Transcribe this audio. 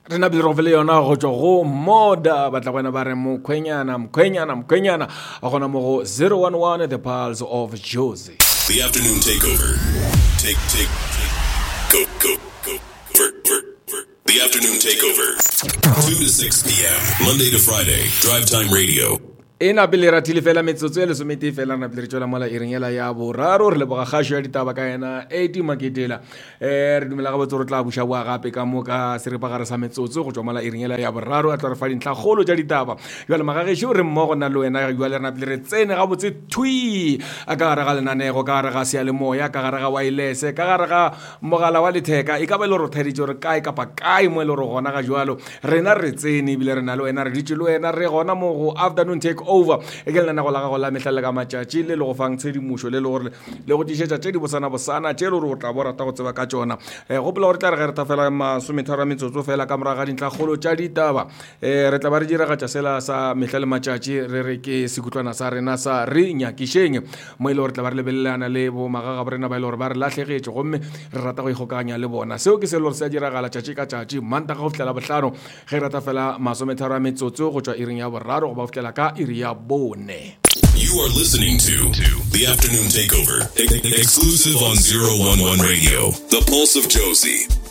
re na birovele yona go tswa go moda batla bona ba re mkhwenyana a gona mo go 011 the Pulse of Jozi. The afternoon takeover. Take. Go. The afternoon takeover. 2 to 6 p.m. Monday to Friday. Drive Time Radio. Ena pele ra thile fela metsotso e le somete fela na pele re tswela mola iringela ya boraro re le boga gasho ya ditaba ka ena 80 maketela re dumela ga botso re tla busha bua gape ka mo ka seripagare sa metsotso go tswa mola iringela ya boraro a tla re fa dintlha golo ja ditaba jwa le magagesho re mmogo na le wena jwa le rena pele re tsene ga botse thui a ka gare ga lenanego ka gare ga sia le moya ka gare ga wireless ka gare ga mogala wa letheka e ka ba le ro theditse re kae kapa kae mo le ro gona ga jwalo rena re tsene bile rena le wena re ditse le wena re gona mo go afternoon take over e ke lena go la go la metlha ka matšatši le go fang tshedimušo le gore le go dišetša tše di bosana tše le gore o tla bo rata go tseba ka tšona go pela gore tla re ge re ta fela masometharo metsotso fela ka moraga dintlha kgolo tša ditaba re tla ba re diragatša sela sa mehla le matšatši re re ke sekutlwana sa rena sa re nyakišeng mo ile gore tla ba re lebelelana le bo magaga borena ba ile gore ba re lahlegetše gomme re rata go ikgokaganya le bona seo ke se le gore se a diragala tšatši ka tšatši mantaga go fitlhela bohlano ge rata fela masometharo a metsotso go tšwa iring ya boraro go ba fitlhela ka iri ya bone. You are listening to The Afternoon Takeover, exclusive on 011 Radio, The Pulse of Jozi.